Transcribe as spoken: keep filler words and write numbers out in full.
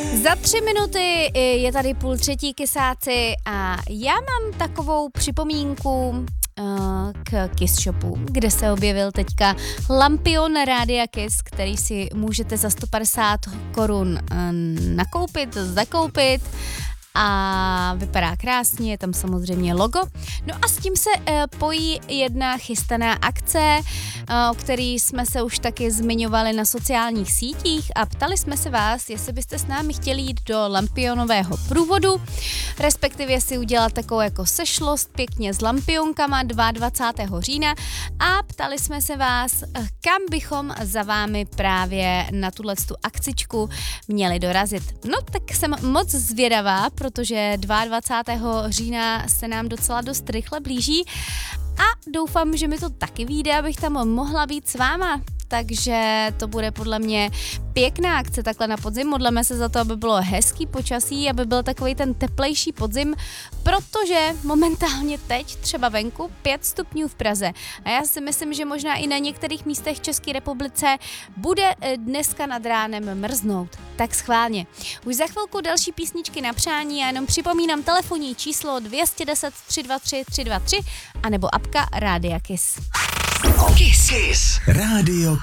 Za tři minuty je tady půl třetí, Kysáci, a já mám takovou připomínku k Kiss Shopu, kde se objevil teďka lampion Rádia Kiss, který si můžete za sto padesát korun nakoupit, zakoupit. A vypadá krásně, je tam samozřejmě logo. No a s tím se e, pojí jedna chystaná akce, e, o který jsme se už taky zmiňovali na sociálních sítích a ptali jsme se vás, jestli byste s námi chtěli jít do lampionového průvodu, respektive si udělat takovou jako sešlost pěkně s lampionkama dvacátého druhého října a ptali jsme se vás, kam bychom za vámi právě na tuhletu akcičku měli dorazit. No tak jsem moc zvědavá, protože dvacátého druhého října se nám docela dost rychle blíží a doufám, že mi to taky vyjde, abych tam mohla být s váma. Takže to bude podle mě pěkná akce takhle na podzim. Modleme se za to, aby bylo hezký počasí, aby byl takový ten teplejší podzim, protože momentálně teď třeba venku pět stupňů v Praze. A já si myslím, že možná i na některých místech v České republice bude dneska nad ránem mrznout. Tak schválně. Už za chvilku další písničky na přání a jenom připomínám telefonní číslo dvě set deset tři dva tři tři dva tři anebo apka Rádia Kiss. Kiss. Kiss. Rádio